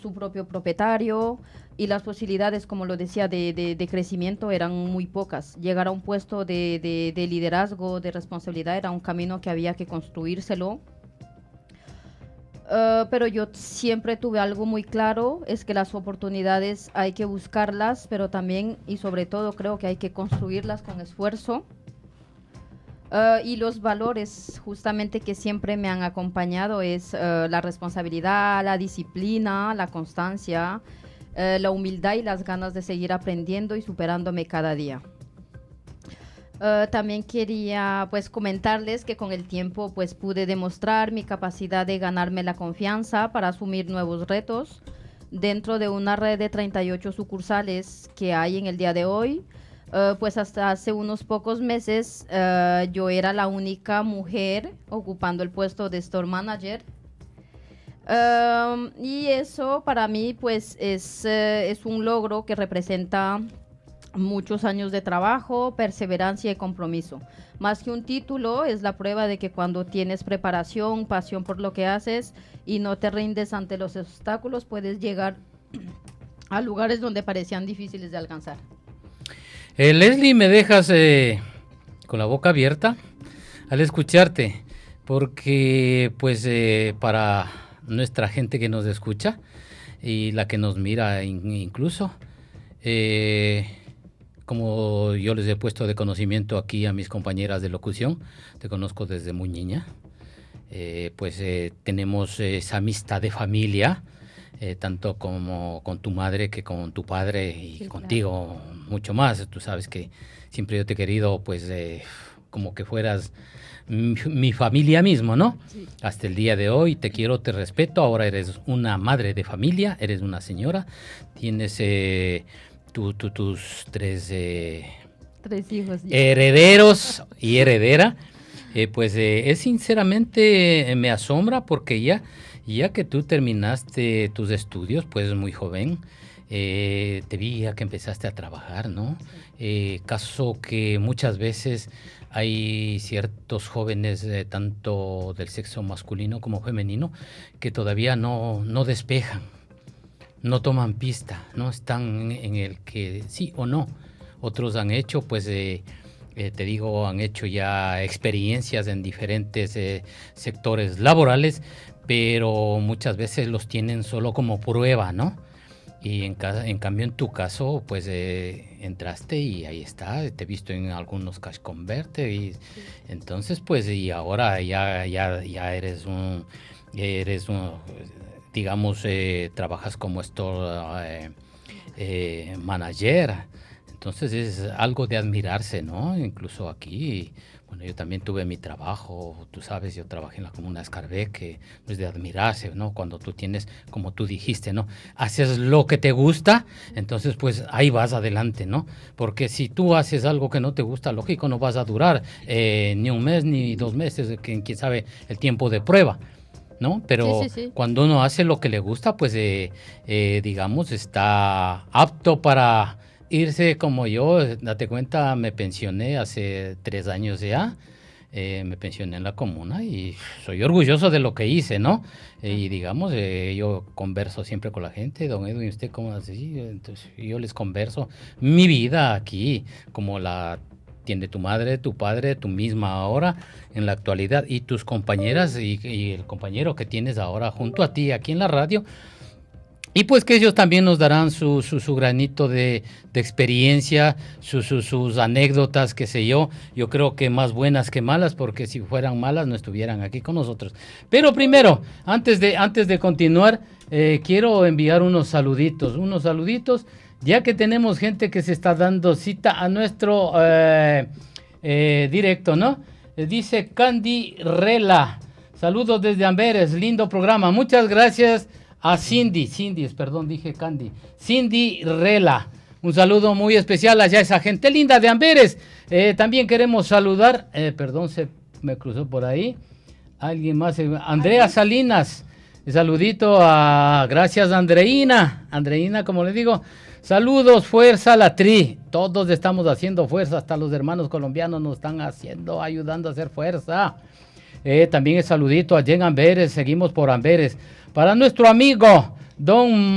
su propio propietario y las posibilidades, como lo decía, de crecimiento eran muy pocas. Llegar a un puesto de liderazgo, de responsabilidad, era un camino que había que construírselo. Pero yo siempre tuve algo muy claro, es que las oportunidades hay que buscarlas, pero también y sobre todo creo que hay que construirlas con esfuerzo. Y los valores justamente que siempre me han acompañado es la responsabilidad, la disciplina, la constancia, la humildad y las ganas de seguir aprendiendo y superándome cada día. También quería pues comentarles que con el tiempo pues pude demostrar mi capacidad de ganarme la confianza para asumir nuevos retos dentro de una red de 38 sucursales que hay en el día de hoy. Pues hasta hace unos pocos meses yo era la única mujer ocupando el puesto de store manager. Y eso para mí pues es un logro que representa muchos años de trabajo, perseverancia y compromiso. Más que un título, es la prueba de que cuando tienes preparación, pasión por lo que haces y no te rindes ante los obstáculos, puedes llegar a lugares donde parecían difíciles de alcanzar. Leslie, me dejas con la boca abierta al escucharte, porque pues para nuestra gente que nos escucha y la que nos mira incluso, como yo les he puesto de conocimiento aquí a mis compañeras de locución, te conozco desde muy niña, tenemos esa amistad de familia, tanto como con tu madre que con tu padre y sí, contigo, claro, mucho más. Tú sabes que siempre yo te he querido, pues, como que fueras mi familia mismo, ¿no? Sí. Hasta el día de hoy te quiero, te respeto. Ahora eres una madre de familia, eres una señora, tienes tus tres hijos, herederos y heredera. Sinceramente me asombra porque ya que tú terminaste tus estudios, pues muy joven, te vi ya que empezaste a trabajar, ¿no? Caso que muchas veces hay ciertos jóvenes, tanto del sexo masculino como femenino, que todavía no despejan, no toman pista, no están en el que sí o no. Otros han hecho, pues, te digo, han hecho ya experiencias en diferentes sectores laborales, pero muchas veces los tienen solo como prueba, ¿no? Y en cambio en tu caso, pues entraste y ahí está, te he visto en algunos Cash Converter y sí. Entonces, pues, y ahora ya eres un digamos, trabajas como store manager. Entonces es algo de admirarse, ¿no? Incluso aquí, bueno, yo también tuve mi trabajo, tú sabes, yo trabajé en la comuna de Escarbé, que es de admirarse, ¿no? Cuando tú tienes, como tú dijiste, ¿no? Haces lo que te gusta, entonces pues ahí vas adelante, ¿no? Porque si tú haces algo que no te gusta, lógico, no vas a durar ni un mes ni 2 meses, quién sabe el tiempo de prueba, ¿no? Pero sí. Cuando uno hace lo que le gusta, pues digamos, está apto para irse como yo. Date cuenta, me pensioné hace 3 años ya, me pensioné en la comuna y soy orgulloso de lo que hice, ¿no? Y digamos, yo converso siempre con la gente, don Edwin, ¿usted cómo así? Entonces yo les converso mi vida aquí, como la tiene tu madre, tu padre, tu misma ahora, en la actualidad, y tus compañeras y el compañero que tienes ahora junto a ti aquí en la radio. Y pues que ellos también nos darán su granito de experiencia, sus anécdotas, qué sé yo. Yo creo que más buenas que malas, porque si fueran malas no estuvieran aquí con nosotros. Pero primero, antes de continuar, quiero enviar unos saluditos, ya que tenemos gente que se está dando cita a nuestro directo, ¿no? Dice Candy Rela, saludos desde Amberes, lindo programa, muchas gracias. A Cindy Rela, un saludo muy especial allá a esa gente linda de Amberes. También queremos saludar, se me cruzó por ahí, alguien más, Andrea Salinas, saludito gracias Andreina, como le digo, saludos, fuerza la tri, todos estamos haciendo fuerza, hasta los hermanos colombianos nos están ayudando a hacer fuerza. También el saludito allá en Amberes, seguimos por Amberes. Para nuestro amigo Don